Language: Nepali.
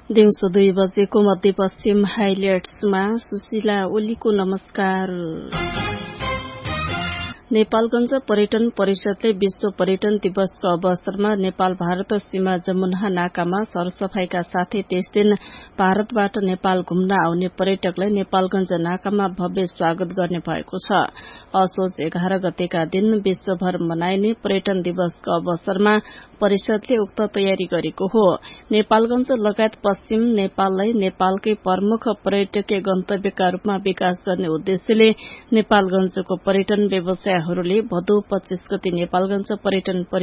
दिउँसो 2 बजेको मध्यपश्चिम हाइलाइट्समा सुशीला ओलीको नमस्कार। नेपालगञ्ज पर्यटन परिषदले विश्व पर्यटन दिवसको अवसरमा नेपाल भारत सीमा जमुना नाकामा सरसफाईका साथै त्यस दिन भारतबाट नेपाल घुम्न आउने पर्यटकलाई नेपालगञ्ज नाकामा भव्य स्वागत गर्ने भएको छ। असोज 11 गतेका दिन विश्वभर मनाइने पर्यटन दिवसको अवसरमा परिषदले उक्त तयारी गरेको हो। नेपालगञ्ज लगायत पश्चिम नेपाललाई नेपालकै प्रमुख पर्यटकीय गन्तव्यका रूपमा विकास गर्ने उद्देश्यले नेपालगञ्जको पर्यटन व्यवसायहरूले भदौ 25 गते नेपालगञ्ज पर्यटन